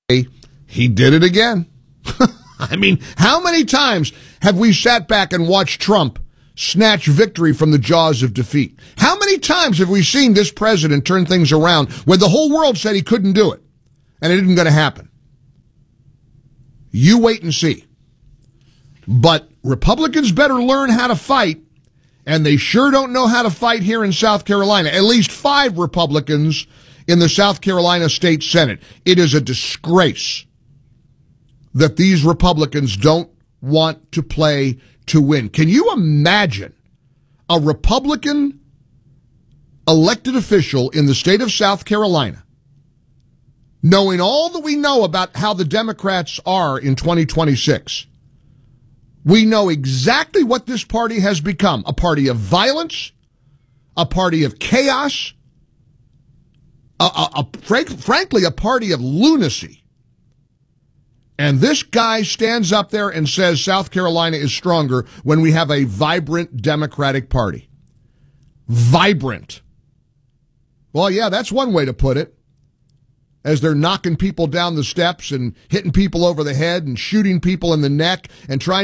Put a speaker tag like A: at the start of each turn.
A: He did it again. I mean, how many times have we sat back and watched Trump snatch victory from the jaws of defeat? How many times have we seen this president turn things around when the whole world said he couldn't do it and it isn't going to happen? You wait and see. But Republicans better learn how to fight, and they sure don't know how to fight here in South Carolina. At least 5 Republicans in the South Carolina State Senate. It is a disgrace that these Republicans don't want to play to win. Can you imagine a Republican elected official in the state of South Carolina knowing all that we know about how the Democrats are in 2026? We know exactly what this party has become: a party of violence, a party of chaos, frankly, a party of lunacy. And this guy stands up there and says South Carolina is stronger when we have a vibrant Democratic Party. Vibrant. Well, yeah, that's one way to put it. As they're knocking people down the steps and hitting people over the head and shooting people in the neck and trying